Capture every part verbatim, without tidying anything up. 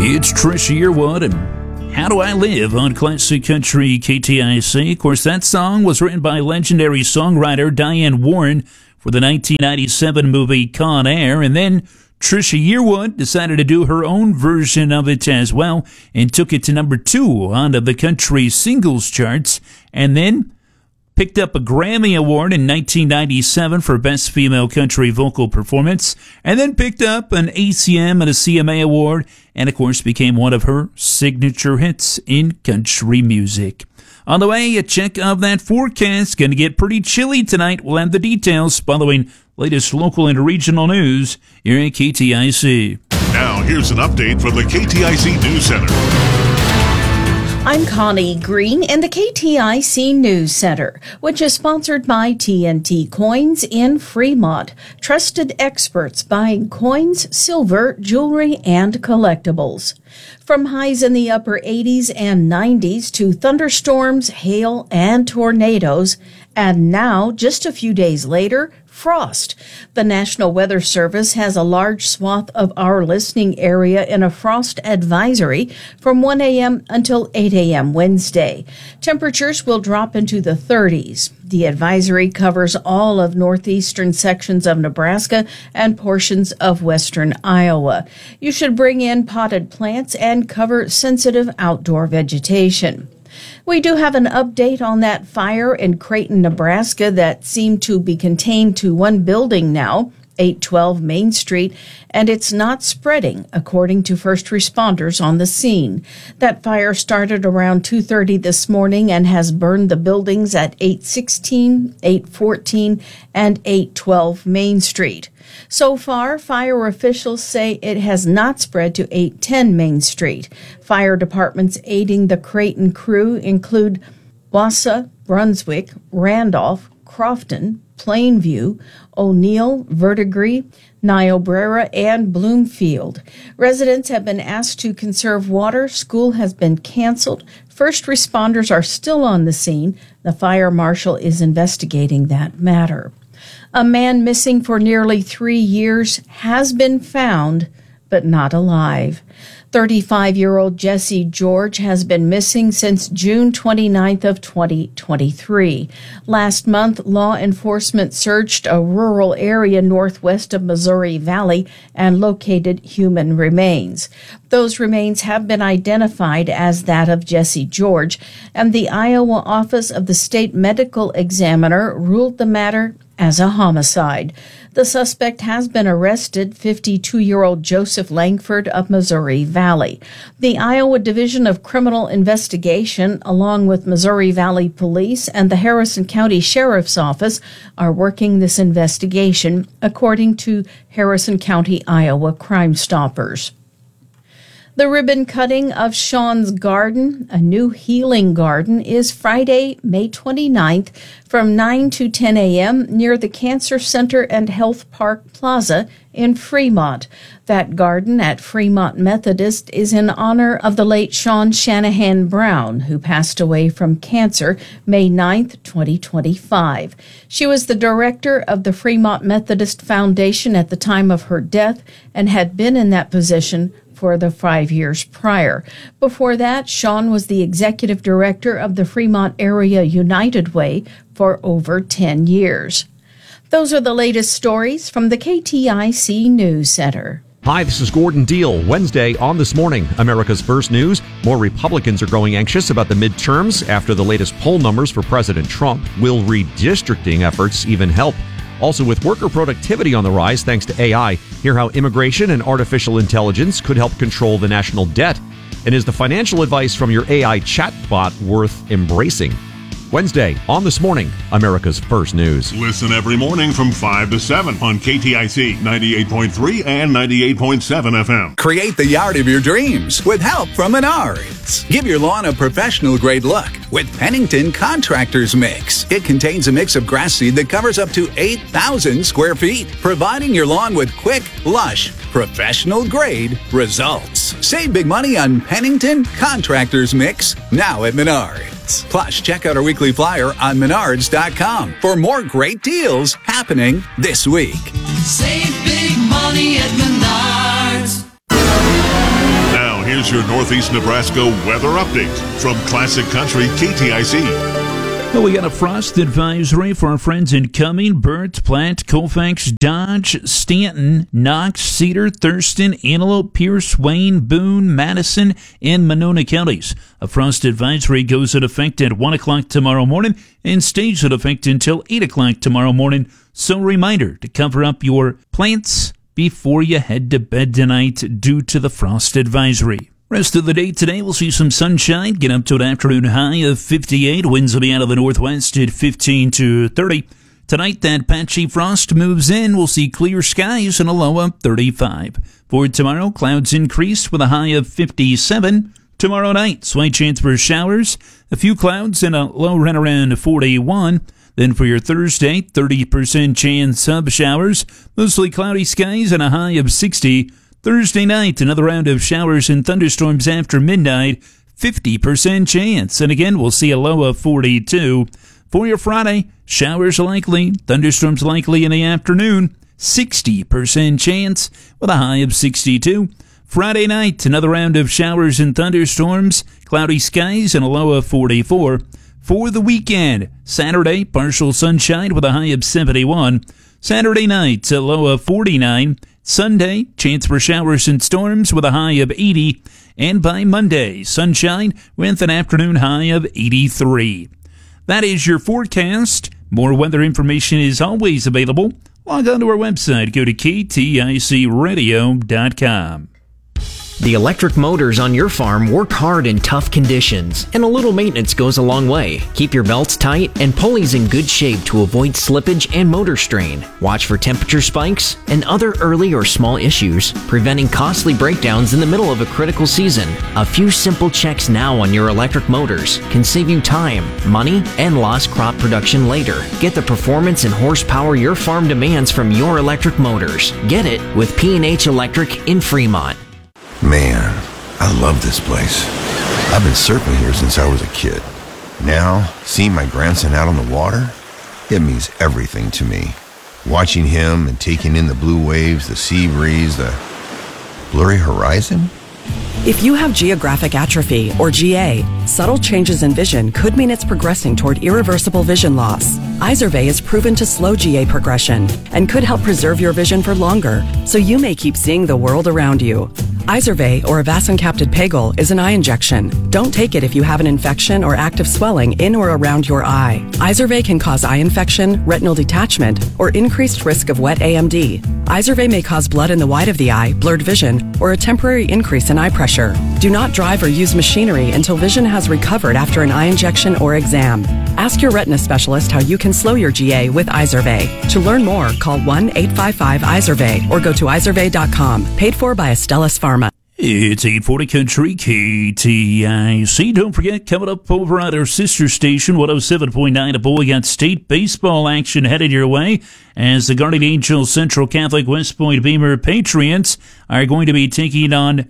It's Trisha Yearwood and How Do I Live on Classic Country K T I C. Of course, that song was written by legendary songwriter Diane Warren for the nineteen ninety-seven movie Con Air, and then Trisha Yearwood decided to do her own version of it as well and took it to number two on the country singles charts, and then picked up a Grammy Award in nineteen ninety-seven for Best Female Country Vocal Performance, and then picked up an A C M and a C M A Award, and of course became one of her signature hits in country music. On the way, a check of that forecast. Going to get pretty chilly tonight. We'll have the details following latest local and regional news here at K T I C. Now, here's an update from the K T I C News Center. I'm Connie Green in the K T I C News Center, which is sponsored by T N T Coins in Fremont. Trusted experts buying coins, silver, jewelry, and collectibles. From highs in the upper eighties and nineties to thunderstorms, hail, and tornadoes. And now, just a few days later, frost. The National Weather Service has a large swath of our listening area in a frost advisory from one a.m. until eight a.m. Wednesday. Temperatures will drop into the thirties. The advisory covers all of northeastern sections of Nebraska and portions of western Iowa. You should bring in potted plants and cover sensitive outdoor vegetation. We do have an update on that fire in Creighton, Nebraska that seemed to be contained to one building now, eight twelve Main Street, and it's not spreading, according to first responders on the scene. That fire started around two thirty this morning and has burned the buildings at eight sixteen, eight fourteen, and eight twelve Main Street. So far, fire officials say it has not spread to eight ten Main Street. Fire departments aiding the Creighton crew include Wausau, Brunswick, Randolph, Crofton, Plainview, O'Neill, Verdigris, Niobrara, and Bloomfield. Residents have been asked to conserve water. School has been canceled. First responders are still on the scene. The fire marshal is investigating that matter. A man missing for nearly three years has been found, but not alive. thirty-five-year-old Jesse George has been missing since June twenty-ninth of twenty twenty-three. Last month, law enforcement searched a rural area northwest of Missouri Valley and located human remains. Those remains have been identified as that of Jesse George, and the Iowa Office of the State Medical Examiner ruled the matter as a homicide. The suspect has been arrested, fifty-two-year-old Joseph Langford of Missouri Valley. The Iowa Division of Criminal Investigation, along with Missouri Valley Police and the Harrison County Sheriff's Office, are working this investigation, according to Harrison County, Iowa Crime Stoppers. The ribbon cutting of Sean's Garden, a new healing garden, is Friday, May twenty-ninth from nine to ten a.m. near the Cancer Center and Health Park Plaza in Fremont. That garden at Fremont Methodist is in honor of the late Sean Shanahan Brown, who passed away from cancer May ninth, twenty twenty-five. She was the director of the Fremont Methodist Foundation at the time of her death and had been in that position for the five years prior. Before that, Sean was the executive director of the Fremont Area United Way for over ten years. Those are the latest stories from the K T I C News Center. Hi, this is Gordon Deal. Wednesday on This Morning, America's First News. More Republicans are growing anxious about the midterms after the latest poll numbers for President Trump. Will redistricting efforts even help? Also, with worker productivity on the rise thanks to A I, hear how immigration and artificial intelligence could help control the national debt. And is the financial advice from your A I chatbot worth embracing? Wednesday on This Morning, America's First News. Listen every morning from five to seven on K T I C ninety-eight point three and ninety-eight point seven F M. Create the yard of your dreams with help from Menards. Give your lawn a professional-grade look with Pennington Contractors Mix. It contains a mix of grass seed that covers up to eight thousand square feet, providing your lawn with quick, lush, professional-grade results. Save big money on Pennington Contractors Mix now at Menards. Plus, check out our weekly flyer on menards dot com for more great deals happening this week. Save big money at Menards. Now, here's your Northeast Nebraska weather update from Classic Country K T I C. Well, we got a frost advisory for our friends in Cumming, Burt, Platte, Colfax, Dodge, Stanton, Knox, Cedar, Thurston, Antelope, Pierce, Wayne, Boone, Madison, and Monona counties. A frost advisory goes into effect at one o'clock tomorrow morning and stays in effect until eight o'clock tomorrow morning. So a reminder to cover up your plants before you head to bed tonight due to the frost advisory. Rest of the day today, we'll see some sunshine, get up to an afternoon high of fifty-eight. Winds will be out of the northwest at fifteen to thirty. Tonight, that patchy frost moves in. We'll see clear skies and a low of thirty-five. For tomorrow, clouds increase with a high of fifty-seven. Tomorrow night, slight chance for showers, a few clouds and a low right around forty-one. Then for your Thursday, thirty percent chance of showers, mostly cloudy skies and a high of sixty. Thursday night, another round of showers and thunderstorms after midnight, fifty percent chance. And again, we'll see a low of forty-two. For your Friday, showers likely, thunderstorms likely in the afternoon, sixty percent chance with a high of sixty-two. Friday night, another round of showers and thunderstorms, cloudy skies and a low of forty-four. For the weekend, Saturday, partial sunshine with a high of seventy-one. Saturday night, a low of forty-nine. Sunday, chance for showers and storms with a high of eighty. And by Monday, sunshine with an afternoon high of eighty-three. That is your forecast. More weather information is always available. Log on to our website. Go to K T I C radio dot com. The electric motors on your farm work hard in tough conditions, and a little maintenance goes a long way. Keep your belts tight and pulleys in good shape to avoid slippage and motor strain. Watch for temperature spikes and other early or small issues, preventing costly breakdowns in the middle of a critical season. A few simple checks now on your electric motors can save you time, money, and lost crop production later. Get the performance and horsepower your farm demands from your electric motors. Get it with P and H Electric in Fremont. Man, I love this place. I've been surfing here since I was a kid. Now, seeing my grandson out on the water, it means everything to me. Watching him and taking in the blue waves, the sea breeze, the blurry horizon. If you have geographic atrophy, or G A, subtle changes in vision could mean it's progressing toward irreversible vision loss. Izervay is proven to slow G A progression and could help preserve your vision for longer, so you may keep seeing the world around you. Izervay, or avacincaptad pegol, is an eye injection. Don't take it if you have an infection or active swelling in or around your eye. Izervay can cause eye infection, retinal detachment, or increased risk of wet A M D. Izervay may cause blood in the white of the eye, blurred vision, or a temporary increase in eye pressure. Do not drive or use machinery until vision has recovered after an eye injection or exam. Ask your retina specialist how you can slow your G A with Izervay. To learn more, call one eight five five Izervay or go to izervay dot com. Paid for by Astellas Pharma. It's eight forty Country K T I C. Don't forget, coming up over at our sister station, one oh seven point nine, a boy got state baseball action headed your way as the Guardian Angels Central Catholic West Point Beamer Patriots are going to be taking on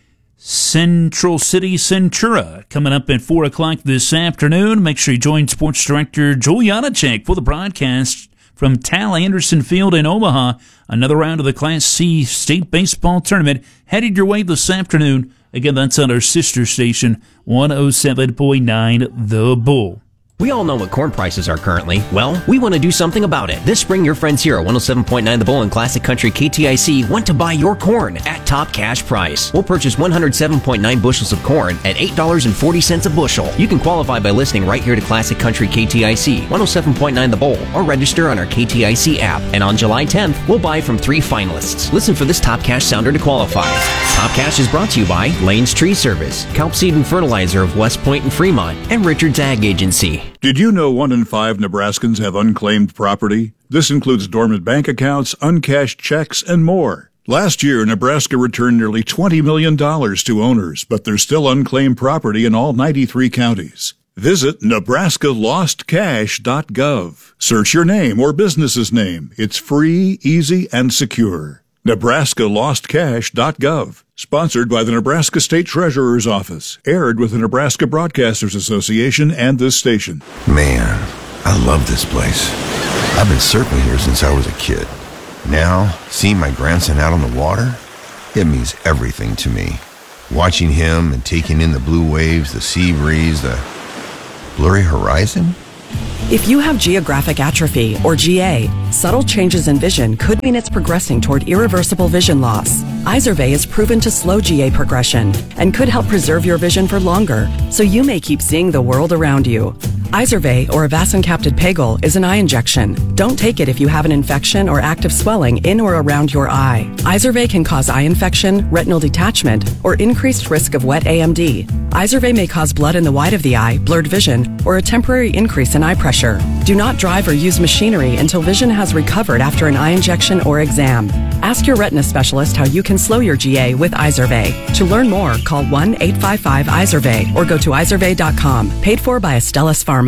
Central City Centura coming up at four o'clock this afternoon. Make sure you join Sports Director Joel Janacek for the broadcast from Tal Anderson Field in Omaha. Another round of the Class C State Baseball Tournament headed your way this afternoon. Again, that's on our sister station, one oh seven point nine The Bull. We all know what corn prices are currently. Well, we want to do something about it. This spring, your friends here at one oh seven point nine The Bull and Classic Country K T I C want to buy your corn at top cash price. We'll purchase one hundred seven point nine bushels of corn at eight dollars and forty cents a bushel. You can qualify by listening right here to Classic Country K T I C, one oh seven point nine The Bull, or register on our K T I C app. And on July tenth, we'll buy from three finalists. Listen for this top cash sounder to qualify. Top Cash is brought to you by Lane's Tree Service, Kelp Seed and Fertilizer of West Point and Fremont, and Richard's Ag Agency. Did you know one in five Nebraskans have unclaimed property? This includes dormant bank accounts, uncashed checks, and more. Last year, Nebraska returned nearly twenty million dollars to owners, but there's still unclaimed property in all ninety-three counties. Visit Nebraska Lost Cash dot gov. Search your name or business's name. It's free, easy, and secure. Nebraska Lost Cash dot gov. Sponsored by the Nebraska State Treasurer's Office. Aired with the Nebraska Broadcasters Association and this station. Man, I love this place. I've been surfing here since I was a kid. Now, seeing my grandson out on the water, it means everything to me. Watching him and taking in the blue waves, the sea breeze, the blurry horizon? If you have geographic atrophy, or G A, subtle changes in vision could mean it's progressing toward irreversible vision loss. Izervay is proven to slow G A progression and could help preserve your vision for longer, so you may keep seeing the world around you. Izervay, or avacincaptad pegol, is an eye injection. Don't take it if you have an infection or active swelling in or around your eye. Izervay can cause eye infection, retinal detachment, or increased risk of wet A M D. Izervay may cause blood in the white of the eye, blurred vision, or a temporary increase in eye pressure. Do not drive or use machinery until vision has recovered after an eye injection or exam. Ask your retina specialist how you can slow your G A with Izervay. To learn more, call one eight five five Izervay or go to izervay dot com. Paid for by Astellas Pharma.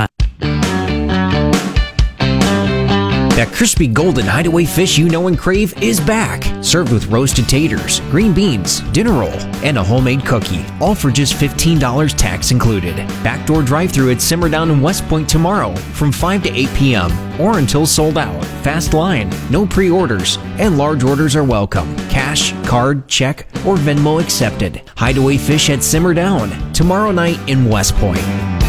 That crispy golden hideaway fish you know and crave is back. Served with roasted taters, green beans, dinner roll, and a homemade cookie. All for just fifteen dollars tax included. Backdoor drive-thru at Simmer Down in West Point tomorrow from five to eight p.m. or until sold out. Fast line, no pre-orders, and large orders are welcome. Cash, card, check, or Venmo accepted. Hideaway Fish at Simmer Down tomorrow night in West Point.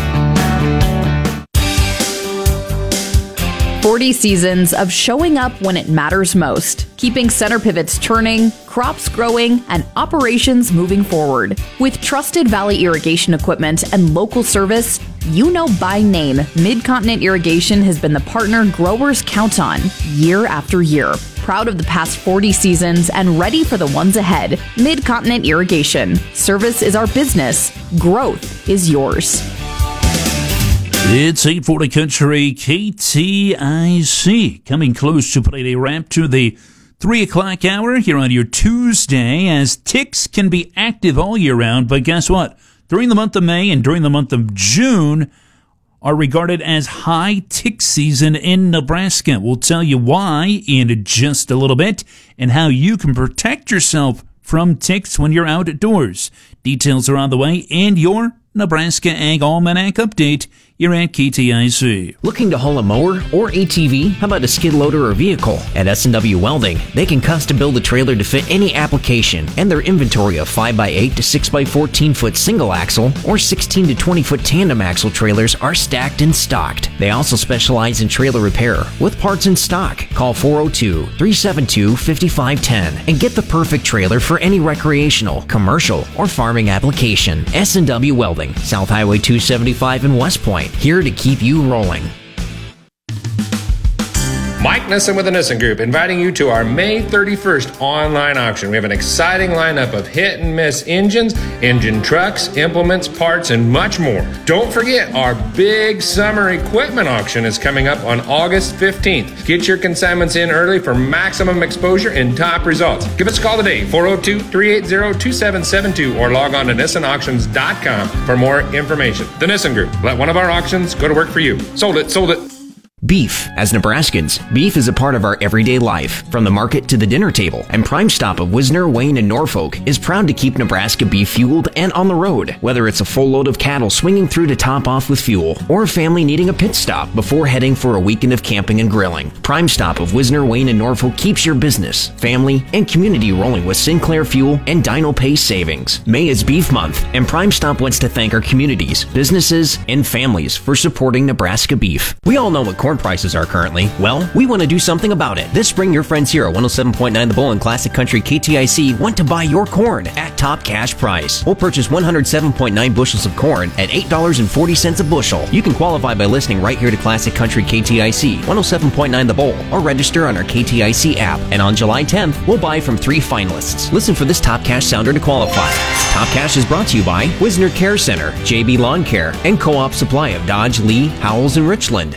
forty seasons of showing up when it matters most, keeping center pivots turning, crops growing, and operations moving forward. With trusted Valley irrigation equipment and local service, you know by name, Mid-Continent Irrigation has been the partner growers count on year after year. Proud of the past forty seasons and ready for the ones ahead. Mid-Continent Irrigation. Service is our business. Growth is yours. It's eight forty Country K T I C, coming close to putting a wrap to the three o'clock hour here on your Tuesday, as ticks can be active all year round, but guess what? During the month of May and during the month of June are regarded as high tick season in Nebraska. We'll tell you why in just a little bit and how you can protect yourself from ticks when you're outdoors. Details are on the way, and your Nebraska Ag Almanac update here at K T I C. Looking to haul a mower or A T V? How about a skid loader or vehicle? At S and W Welding, they can custom build a trailer to fit any application, and their inventory of five by eight to six by fourteen foot single axle or sixteen to twenty foot tandem axle trailers are stacked and stocked. They also specialize in trailer repair with parts in stock. Call four oh two, three seven two, five five one zero and get the perfect trailer for any recreational, commercial, or farming application. S and W Welding, South Highway two seventy-five in West Point, here to keep you rolling. Mike Nissen with the Nissen Group, inviting you to our May thirty-first online auction. We have an exciting lineup of hit and miss engines, engine trucks, implements, parts, and much more. Don't forget, our big summer equipment auction is coming up on August fifteenth. Get your consignments in early for maximum exposure and top results. Give us a call today, four oh two, three eight zero, two seven seven two, or log on to Nissen Auctions dot com for more information. The Nissen Group. Let one of our auctions go to work for you. Sold it, sold it. Beef. As Nebraskans, beef is a part of our everyday life, from the market to the dinner table. And Prime Stop of Wisner, Wayne, and Norfolk is proud to keep Nebraska beef fueled and on the road. Whether it's a full load of cattle swinging through to top off with fuel, or a family needing a pit stop before heading for a weekend of camping and grilling, Prime Stop of Wisner, Wayne, and Norfolk keeps your business, family, and community rolling with Sinclair Fuel and Dino Pay savings. May is Beef Month, and Prime Stop wants to thank our communities, businesses, and families for supporting Nebraska beef. We all know what corn prices are currently. Well, we want to do something about it. This spring, your friends here at one oh seven point nine The Bull and Classic Country K T I C want to buy your corn at top cash price. We'll purchase one hundred seven point nine bushels of corn at eight dollars and forty cents a bushel. You can qualify by listening right here to Classic Country K T I C, one oh seven point nine The Bull, or register on our K T I C app. And on July tenth, we'll buy from three finalists. Listen for this top cash sounder to qualify. Top Cash is brought to you by Wisner Care Center, J B Lawn Care, and Co-op Supply of Dodge, Lee, Howells, and Richland.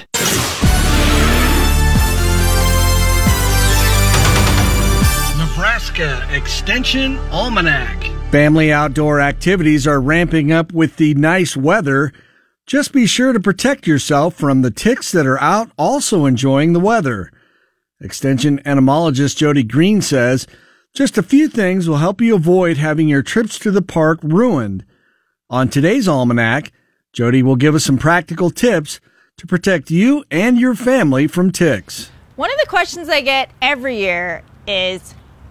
Nebraska Extension Almanac. Family outdoor activities are ramping up with the nice weather. Just be sure to protect yourself from the ticks that are out also enjoying the weather. Extension entomologist Jody Green says just a few things will help you avoid having your trips to the park ruined. On today's Almanac, Jody will give us some practical tips to protect you and your family from ticks. One of the questions I get every year is,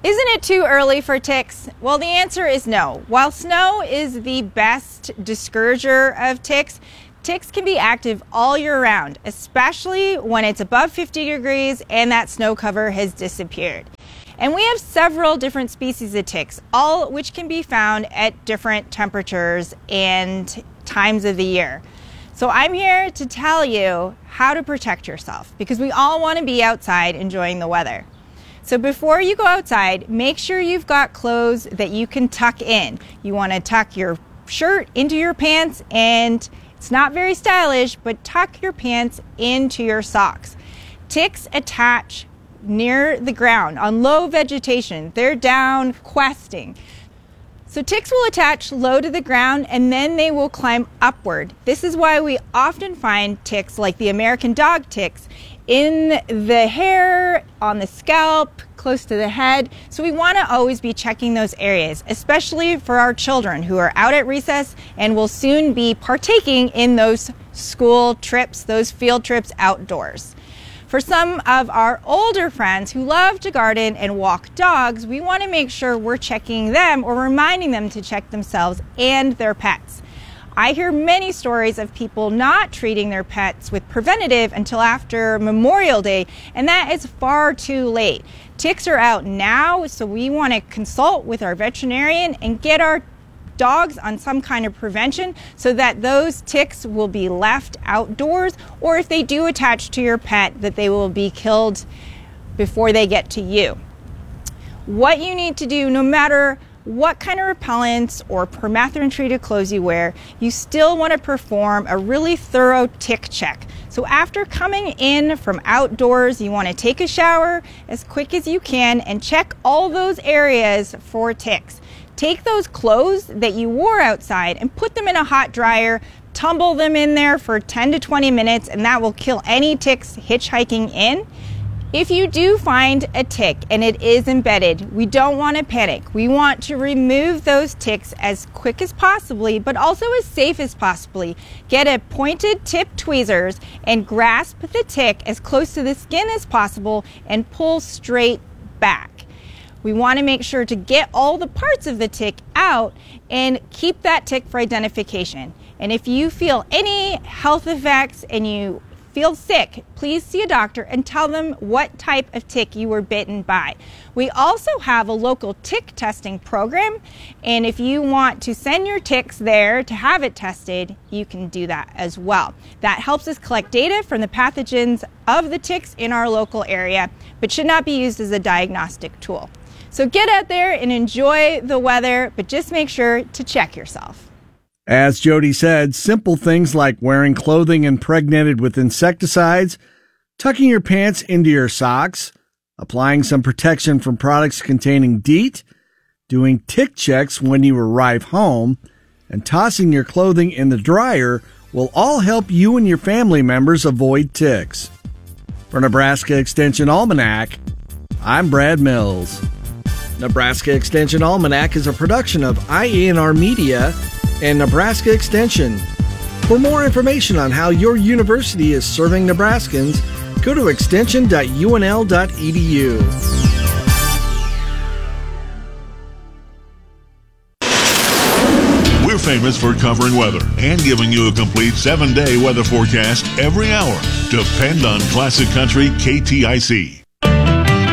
Isn't it too early for ticks? Well, the answer is no. While snow is the best discourager of ticks, ticks can be active all year round, especially when it's above fifty degrees and that snow cover has disappeared. And we have several different species of ticks, all which can be found at different temperatures and times of the year. So I'm here to tell you how to protect yourself, because we all want to be outside enjoying the weather. So before you go outside, make sure you've got clothes that you can tuck in. You want to tuck your shirt into your pants, and it's not very stylish, but tuck your pants into your socks. Ticks attach near the ground on low vegetation. They're down questing. So ticks will attach low to the ground and then they will climb upward. This is why we often find ticks like the American dog ticks in the hair, on the scalp, close to the head. So we want to always be checking those areas, especially for our children who are out at recess and will soon be partaking in those school trips, those field trips outdoors. For some of our older friends who love to garden and walk dogs, we want to make sure we're checking them or reminding them to check themselves and their pets. I hear many stories of people not treating their pets with preventative until after Memorial Day, and that is far too late. Ticks are out now, so we want to consult with our veterinarian and get our dogs on some kind of prevention so that those ticks will be left outdoors, or if they do attach to your pet, that they will be killed before they get to you. What you need to do, no matter what kind of repellents or permethrin treated clothes you wear, you still want to perform a really thorough tick check. So after coming in from outdoors, you want to take a shower as quick as you can and check all those areas for ticks. Take those clothes that you wore outside and put them in a hot dryer, tumble them in there for ten to twenty minutes, and that will kill any ticks hitchhiking in. If you do find a tick and it is embedded, we don't want to panic. We want to remove those ticks as quick as possibly, but also as safe as possibly. Get a pointed tip tweezers and grasp the tick as close to the skin as possible and pull straight back. We want to make sure to get all the parts of the tick out and keep that tick for identification. And if you feel any health effects and you feel sick, please see a doctor and tell them what type of tick you were bitten by. We also have a local tick testing program, and if you want to send your ticks there to have it tested, you can do that as well. That helps us collect data from the pathogens of the ticks in our local area, but should not be used as a diagnostic tool. So get out there and enjoy the weather, but just make sure to check yourself. As Jody said, simple things like wearing clothing impregnated with insecticides, tucking your pants into your socks, applying some protection from products containing DEET, doing tick checks when you arrive home, and tossing your clothing in the dryer will all help you and your family members avoid ticks. For Nebraska Extension Almanac, I'm Brad Mills. Nebraska Extension Almanac is a production of I A N R Media and Nebraska Extension. For more information on how your university is serving Nebraskans, go to extension dot U N L dot E D U. We're famous for covering weather and giving you a complete seven-day weather forecast every hour. Depend on Classic Country K T I C.